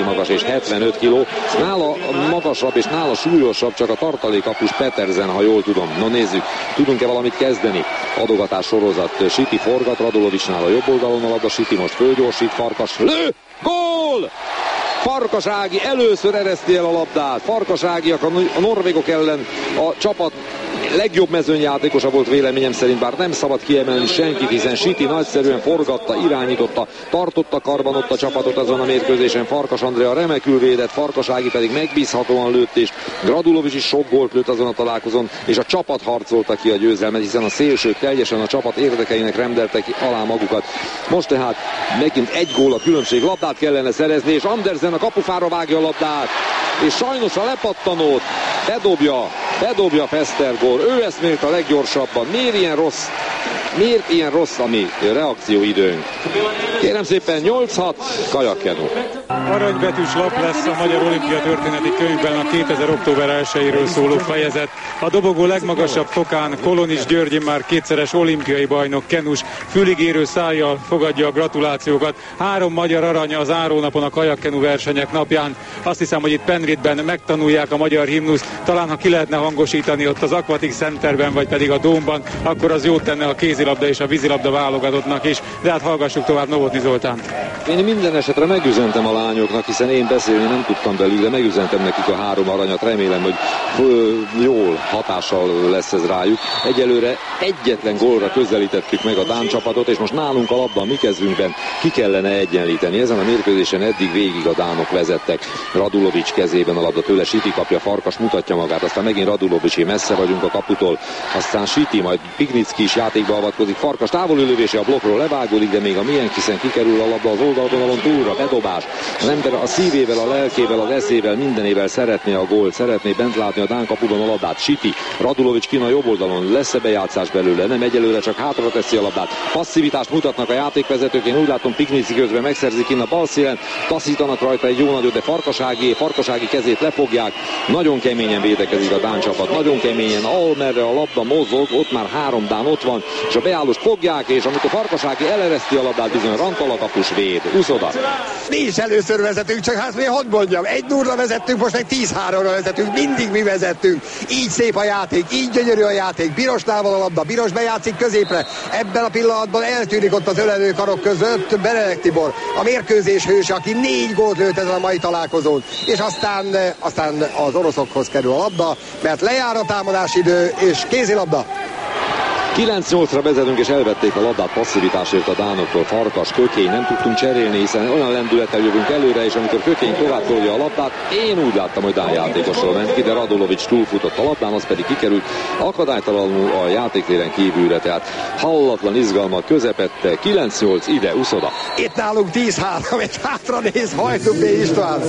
magas és 75 kg. Nála magasabb és nála súlyosabb csak a tartalékkapus Petersen, ha jól tudom. No nézzük, tudunk-e valamit kezdeni? Adogatás sorozat. Siti forgat, Radulovicsnál a jobb oldalon a labda, Siti most fölgyorsít, Farkas lő! Gól! Farkas Ági először ereszti el a labdát. Farkas Ágiak a norvégok ellen a csapat legjobb mezőnyjátékosa volt véleményem szerint, bár nem szabad kiemelni senkit, hiszen Siti nagyszerűen forgatta, irányította, tartotta karban ott a csapatot azon a mérkőzésen. Farkas Andrea remekül védett, Farkas Ági pedig megbízhatóan lőtt, és Radulovics is sok gólt lőtt azon a találkozón, és a csapat harcolta ki a győzelmet, hiszen a szélsők teljesen a csapat érdekeinek rendeltek alá magukat. Most tehát megint egy gól a különbség, labdát kellene szerezni, és Andersen a kapufára vágja a labdát, és sajnos a lepattanót bedobja Festergor. Ő ezt mért a leggyorsabban. Miért ilyen rossz a mi reakcióidőnk? Kérem szépen, 8-6, Kajakkenu. Aranybetűs lap lesz a Magyar Olimpia Történeti Könyvben a 2000. október 1-ről szóló fejezet. A dobogó legmagasabb fokán Kolonics György már kétszeres olimpiai bajnok Kenus füligérő szájjal fogadja a gratulációkat. 3 magyar arany az zárónapon a kajakkenu versenyek napján. Azt hiszem, hogy itt Penrithben megtanulják a magyar himnuszt. Talán ha ki lehetne hangosítani ott az Aquatic Centerben, vagy pedig a Dómban, akkor az jót tenne a kézilabda és a vízilabda válogatottnak is. De hát hallgassuk tovább Novotny Zoltánt. Én minden esetre megüzentem a lányoknak, hiszen én beszélni nem tudtam belül, de megüzentem nekik a 3 aranyat. Remélem, hogy jól hatással lesz ez rájuk. Egyelőre egyetlen gólra közelítettük meg a dán csapatot, és most nálunk a labda a mi kezünkben ki kellene egyenlíteni. Ezen a mérkőzésen eddig végig a dánok vezettek. Radulovics kezében a labda, tőle Siti kapja, Farkas mutatja magát, aztán megint Radulovics, messze vagyunk a kaputól, aztán Siti, majd Piknicki is játékba avatkozik, Farkas távolülövése a blokkról levágódik, de még a Mienkiszen kikerül a labda az oldalvonalon túlra, bedobás. Az ember a szívével, a lelkével, az eszével, mindenével szeretné a gólt, szeretné bent látni a dán kapudon a labdát. Siti, Radulovics kin a jobb oldalon, lesz-e bejátszás belőle? Nem, egyelőre csak hátra teszi a labdát. Passzivitást mutatnak a játékvezetők, én úgy látom Piknicki közben megszerzik kin a bal szélen, taszítanak rajta egy jó nagyot, de Farkas Ági kezét lefogják. Nagyon keményen védekezik a dán csapat, nagyon keményen, amerre a labda mozog, ott már 3 dán ott van, és a beállóst fogják, és amikor Farkas Ági elereszti a labdát, bizony Rantala kapus véd. Uszoda. Mi is először vezetünk, csak hát mi hadd mondjam, 1-0-ra vezettünk, most meg 10-3-ra vezetünk, mindig mi vezettünk. Így szép a játék, így gyönyörű a játék, Birosnál van a labda, Biros bejátszik középre, ebben a pillanatban eltűnik ott az ölelő karok között Benedek Tibor, a mérkőzés hőse, aki 4 gólt lőtt ezen a mai találkozón, és aztán az oroszokhoz kerül a labda, mert lejár a támadásidő, és kézilabda. 9-8-ra vezetünk, és elvették a labdát passzivitásért a dánoktól. Farkas, Kökény, nem tudtunk cserélni, hiszen olyan lendülettel jövünk előre, és amikor Kökény tovább tolja a labdát, én úgy láttam, hogy dán játékosról ment ki, de Radulovics túlfutott a labdán, az pedig kikerült akadálytalanul a játéktéren kívülre, tehát hallatlan izgalmak közepette. 9-8, ide, Uszoda. Itt nálunk 10-3, és hátra néz Hajdú István,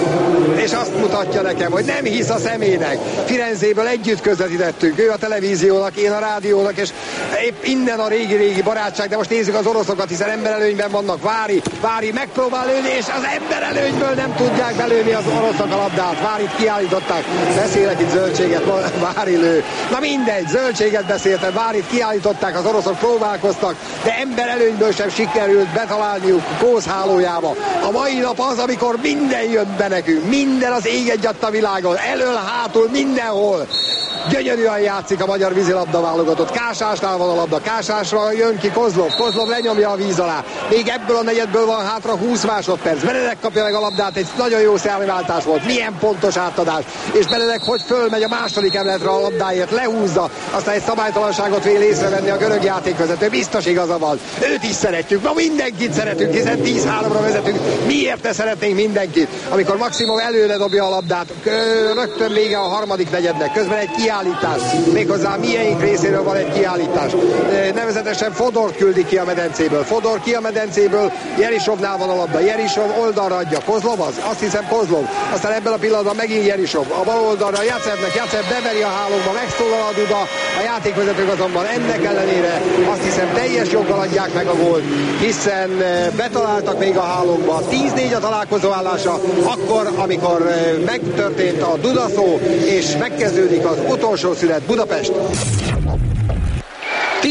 és azt mutatja nekem, hogy nem hisz a szemének. Firenzéből együtt közvetítettünk, ő a televíziónak, én a rádiónak, és épp innen a régi barátság, de most nézzük az oroszokat, hiszen emberelőnyben vannak. Vári megpróbál lőni, és az emberelőnyből nem tudják belőni az oroszok a labdát. Várit kiállították, beszélek itt zöldséget, Vári lő. Na mindegy, zöldséget beszéltem, Várit kiállították, az oroszok próbálkoztak, de emberelőnyből sem sikerült betalálniuk Kósz hálójába. A mai nap az, amikor minden jön be nekünk, minden az ég egyatt a világon, elől, hátul, mindenhol. Gyönyörűen játszik a magyar vízilabda válogatott. Kásásnál van a labda, Kásásra jön ki Kozlov lenyomja a víz alá. Még ebből a negyedből van hátra 20 másodperc. Benedek kapja meg a labdát, egy nagyon jó szerváltás volt. Milyen pontos átadás. És Benedek hogy fölmegy a második emeletre a labdáért, lehúzza, aztán egy szabálytalanságot vél észrevenni a görög játékvezető. Biztos igaza van. Őt is szeretjük. Ma mindenkit szeretünk, hiszen 10-3-ra vezetünk. Miért ne szeretnénk mindenkit? Amikor Maximov előre dobja a labdát, rögtön vége a harmadik negyednek. Közben egy kiállítás. Méghozzá miénk részéről van egy kiállítás. Nevezetesen Fodort küldi ki a medencéből. Fodor ki a medencéből, Jerisovnál van a labda. Jerisov oldalra adja. Kozlov az? Azt hiszem Kozlov. Aztán ebben a pillanatban megint Jerisov. A bal oldalra Jacevnek, beveri a hálóba, megszólal a duda. A játékvezetők azonban ennek ellenére azt hiszem teljes joggal adják meg a gólt, hiszen betaláltak még a hálókba. 10-4 a találkozó állása, akkor, amikor megtörtént a dudaszó, és megkezdődik az utolsó szünet. Budapest.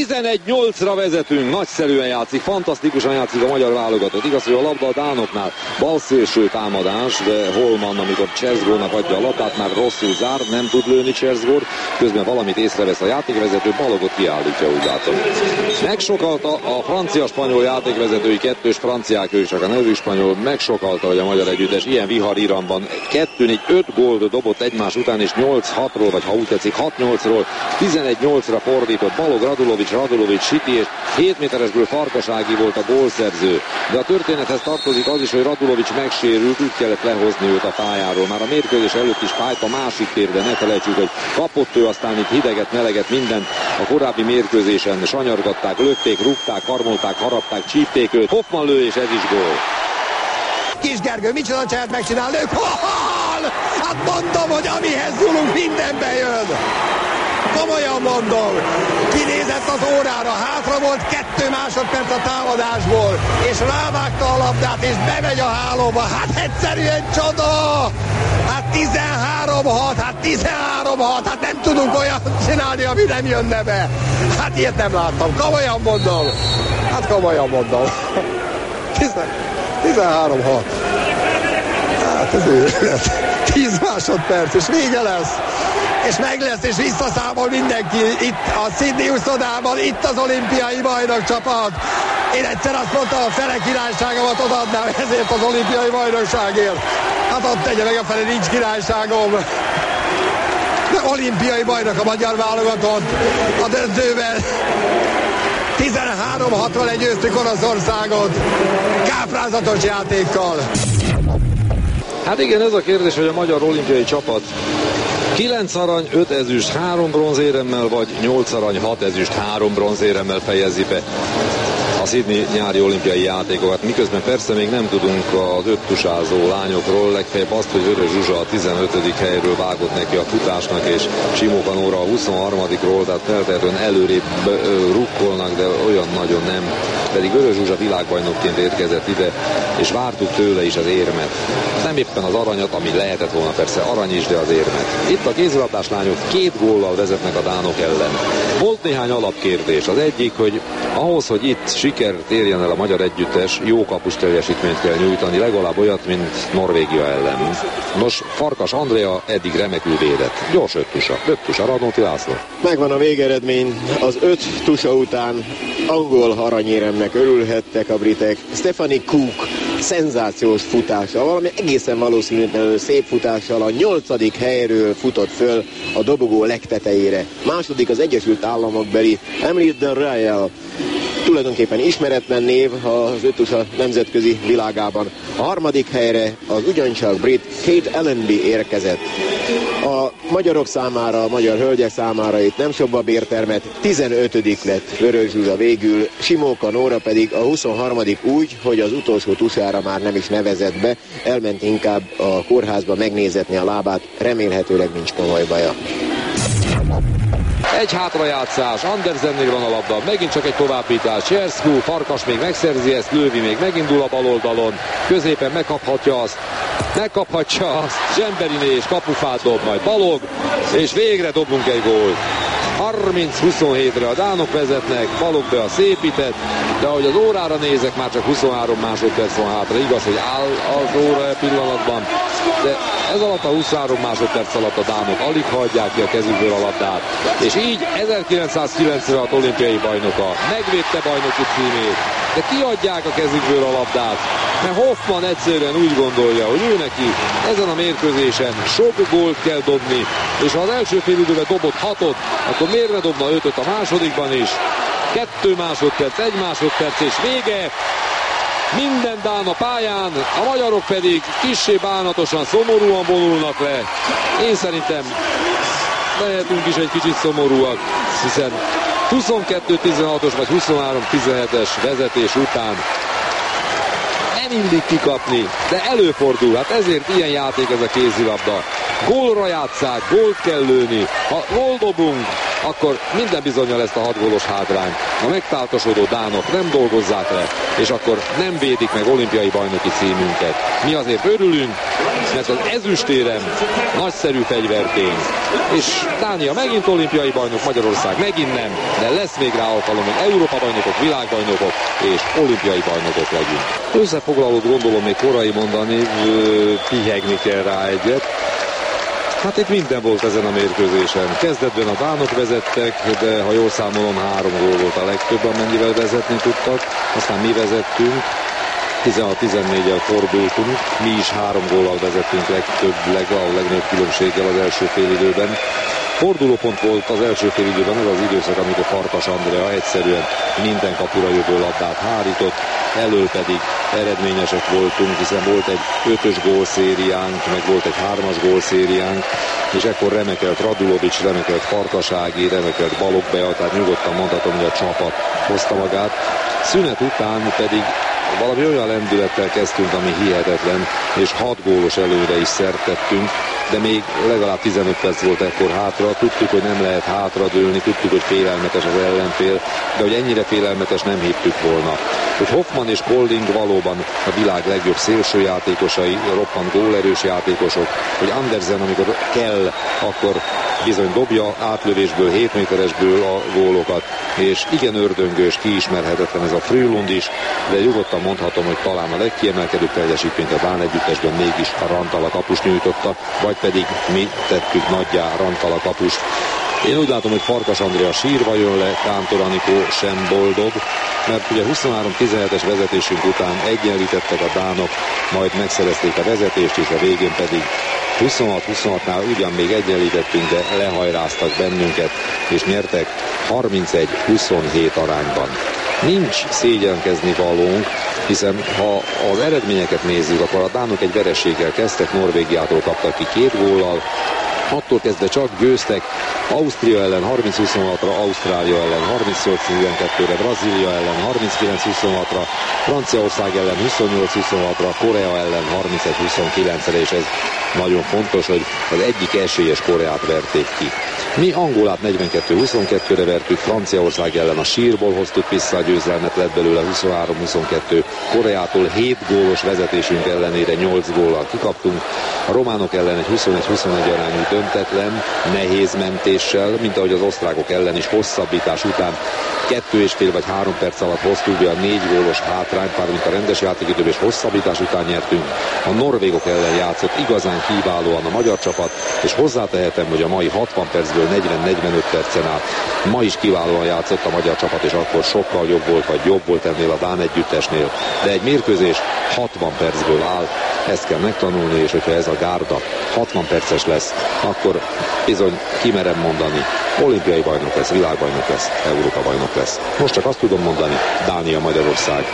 11-8-ra vezetünk, nagyszerűen játszik, fantasztikusan játszik a magyar válogatott. Igaz, hogy a labda a dánoknál balszélső támadás, de Holman, amikor Cserzgónak adja a labdát, már rosszul zár, nem tud lőni Cserzgór, közben valamit észrevesz a játékvezető, Balogot kiállítja, úgy látom. Megsokalta a francia-spanyol játékvezetői, kettős franciák, ők csak a nevű spanyol, megsokalta, hogy a magyar együttes ilyen vihariramban 2-4-5 gólt dobott egymás után, és 8-6-ról, vagy ha úgy tetszik 6-8-ról 11-8-ra fordított. Balog, Radulovics, Siti, és 7 méteresből Farkasági volt a gólszerző. De a történethez tartozik az is, hogy Radulovics megsérült, úgy kellett lehozni őt a pályáról. Már a mérkőzés előtt is fájt a másik tér, de ne felejtsük, hogy kapott ő aztán itt hideget, meleget, mindent. A korábbi mérkőzésen sanyargatták, lökték, rúgták, karmolták, harapták, csípték őt. Hoffman lő, és ez is gól. Kis Gergő, micsoda csehet megcsinál, lők, hát mondom, hogy amihez nyúlunk, mindenbe jön. Komolyan mondom, kinézett az órára, hátra volt 2 másodperc a támadásból, és rávágta a labdát, és bemegy a hálóba. Hát egyszerűen csoda! Hát 13-6, hát nem tudunk olyan csinálni, ami nem jönne be. Hát ilyet nem láttam, komolyan mondom. Hát komolyan mondom. 13-6. Hát ez őrület. 10 másodperc, és vége lesz. És meg lesz, és visszaszámol mindenki itt a Sydney uszodában, itt az olimpiai bajnok csapat. Én egyszer azt mondtam, a fele királyságomat odaadnám ezért az olimpiai bajnokságért. Hát ott tegye meg, a fele nincs királyságom. De olimpiai bajnok a magyar válogatott a döntőben. 13-6-val legyőztük Oroszországot. Káprázatos játékkal. Hát igen, ez a kérdés, hogy a magyar olimpiai csapat 9 arany, 5 ezüst, 3 bronzéremmel, vagy 8 arany, 6 ezüst, 3 bronzéremmel fejezi be a Sydney nyári olimpiai játékokat. Miközben persze még nem tudunk az 5 tusázó lányokról, legfeljebb azt, hogy Vörös Zsuzsa a 15. helyről vágott neki a futásnak, és Simóka Nóra a 23-ról, tehát feltehetően előrébb rukkolnak, de olyan nagyon nem. Pedig Vörös Zsuzsa világbajnokként érkezett ide, és vártuk tőle is az érmet. Nem éppen az aranyat, ami lehetett volna persze arany is, de az érmet. Itt a kézilabdás lányok 2 góllal vezetnek a dánok ellen. Volt néhány alapkérdés. Az egyik, hogy ahhoz, hogy itt sikert érjen el a magyar együttes, jó kapus teljesítményt kell nyújtani, legalább olyat, mint Norvégia ellen. Nos, Farkas Andrea eddig remekül védett. Gyors 5 tusa. 5 tusa, Radnóti László. Megvan a végeredmény. Az 5 tusa után angol aranyéremnek örülhettek a britek. Stephanie Cook szenzációs futása, valami egészen valószínűtlenül szép futással a 8. helyről futott föl a dobogó legtetejére. Második az Egyesült Államokbeli Emily Royal, tulajdonképpen ismeretlen név az ötusa nemzetközi világában. A 3. helyre az ugyancsak brit Kate Allenby érkezett. A magyarok számára, a magyar hölgyek számára itt nem sokba bértermet, 15. lett Vörös Zsuzsa végül, Simóka Nóra pedig a 23. úgy, hogy az utolsó tusára már nem is nevezett be, elment inkább a kórházba megnézetni a lábát, remélhetőleg nincs komoly baja. Egy hátrajátszás, Andersennél van a labda, megint csak egy továbbítás, Cserszkú, Farkas még megszerzi ezt, Lővi még megindul a bal oldalon, középen megkaphatja azt, Zsemberiné és kapufát dob majd Balog, és végre dobunk egy gólt. 30-27-re a dánok vezetnek, Balog be a szépített, de ahogy az órára nézek, már csak 23 másodperc van hátra. Igaz, hogy áll az óra e pillanatban, de ez alatt a 23 másodperc alatt a dánok alig hagyják ki a kezükből a labdát. És így 1996 olimpiai bajnoka megvédte bajnoki címét, de kiadják a kezükből a labdát, mert Hoffman egyszerűen úgy gondolja, hogy ő neki ezen a mérkőzésen sok gólt kell dobni, és ha az első fél időben dobott 6-ot, akkor miért ne dobna 5-öt a másodikban is? 2 másodperc, 1 másodperc és vége. Minden dán a pályán, a magyarok pedig kissé bánatosan, szomorúan vonulnak le. Én szerintem lehetünk is egy kicsit szomorúak, hiszen 22-16-os vagy 23-17-es vezetés után nem illik kikapni, de előfordul, hát ezért ilyen játék ez a kézilabda. Gólra játsszák, gólt kell lőni, ha gól dobunk, akkor minden bizonnyal ezt a 6 gólos hátrányt a megtáltosodó dánok nem dolgozzák le, és akkor nem védik meg olimpiai bajnoki címünket. Mi azért örülünk, mert az ezüstérem nagyszerű fegyvertény. És Dánia megint olimpiai bajnok, Magyarország megint nem, de lesz még rá alkalom, hogy Európa bajnokok, világbajnokok és olimpiai bajnokok legyünk. Összefoglalót gondolom még korai mondani, pihegni kell rá egyet. Hát itt minden volt ezen a mérkőzésen. Kezdetben a dánok vezettek, de ha jól számolom 3 gól volt a legtöbb, amennyivel vezetni tudtak. Aztán mi vezettünk, 16-14-el fordultunk, mi is 3 góllal vezettünk legnagyobb különbséggel az első félidőben. Fordulópont volt az első félidőben az az időszak, amikor Farkas Andrea egyszerűen minden kapura jövő labdát hárított, elől pedig eredményesek voltunk, hiszen volt egy 5-ös gólszériánk, meg volt egy 3-as gólszériánk, és ekkor remekelt Radulovics, remekelt Farkasági, remekelt Balogh Bea, tehát nyugodtan mondhatom, hogy a csapat hozta magát. Szünet után pedig valami olyan lendülettel kezdtünk, ami hihetetlen, és 6 gólos előre is szert tettünk, de még legalább 15 perc volt ekkor hátra, tudtuk, hogy nem lehet hátradőlni, tudtuk, hogy félelmetes az ellenfél, de hogy ennyire félelmetes nem hittük volna. Hogy Hoffman és Polding valóban a világ legjobb szélsőjátékosai, roppant gólerős játékosok, hogy Andersen, amikor kell, akkor bizony dobja átlövésből, 7 méteresből a gólokat, és igen ördöngős, kiismerhetetlen ez a Frölund is, de nyugodtan mondhatom, hogy talán a legkiemelkedőbb teljesítményt a dán együttesben mégis a Rantala kapus nyújtotta, vagy pedig mi tettük nagyjá Rantala kapust. Én úgy látom, hogy Farkas Andrea sírva jön le, Kántor Anikó sem boldog, mert ugye 23-17-es vezetésünk után egyenlítettek a dánok, majd megszerezték a vezetést, és a végén pedig 26-26-nál ugyan még egyenlítettünk, de lehajráztak bennünket, és nyertek 31-27 arányban. Nincs szégyenkezni valónk, hiszen ha az eredményeket nézzük, akkor a dánok egy vereséggel kezdtek, Norvégiától kaptak ki 2 góllal, attól kezdve csak győztek, Ausztria ellen 30-26-ra, Ausztrália ellen 38-12-re, Brazília ellen 39-26-ra, Franciaország ellen 28-26-ra, Korea ellen 31-29-re, és ez nagyon fontos, hogy az egyik esélyes Koreát verték ki. Mi Angolát 42-22-re vertük, Franciaország ellen a sírból hoztuk vissza a győzelmet, lett belőle 23-22, Koreától 7 gólos vezetésünk ellenére 8 góllal kikaptunk, a románok ellen egy 21-21 arányú döntetlen, nehéz mentéssel, mint ahogy az osztrákok ellen is hosszabbítás után 2,5 vagy 3 perc alatt hoztuk be a 4 gólos hátrányt, mármint a rendes játékidőben, és hosszabbítás után nyertünk. A norvégok ellen játszott igazán kiválóan a magyar csapat, és hozzátehetem, hogy a mai 60 percből 40-45 percen át ma is kiválóan játszott a magyar csapat, és akkor sokkal jobb volt, vagy jobb volt ennél a dán együttesnél. De egy mérkőzés 60 percből áll, ezt kell megtanulni, és hogyha ez a gárda 60 perces lesz, akkor bizony kimerem mondani, olimpiai bajnok lesz, világbajnok lesz, Európa bajnok lesz. Most csak azt tudom mondani, Dánia-Magyarország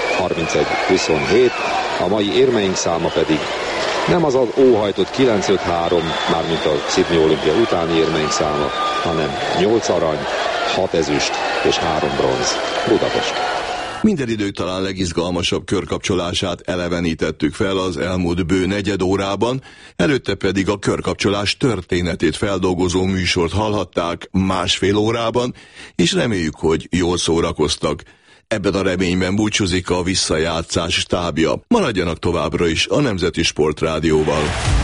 31-27, a mai érmeink száma pedig nem az az óhajtott 9-5-3, mármint a Sydney olimpia utáni érmeink száma, hanem 8 arany, 6 ezüst és 3 bronz. Budapest. Minden idők talán legizgalmasabb körkapcsolását elevenítettük fel az elmúlt bő negyed órában, előtte pedig a körkapcsolás történetét feldolgozó műsort hallhatták másfél órában, és reméljük, hogy jól szórakoztak. Ebben a reményben búcsúzik a visszajátszás stábja. Maradjanak továbbra is a Nemzeti Sport Rádióval.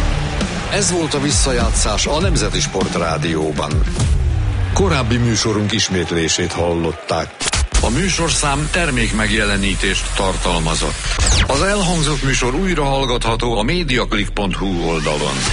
Ez volt a visszajátszás a Nemzeti Sport Rádióban. Korábbi műsorunk ismétlését hallották. A műsorszám termékmegjelenítést tartalmazott. Az elhangzott műsor újra hallgatható a mediaclick.hu oldalon.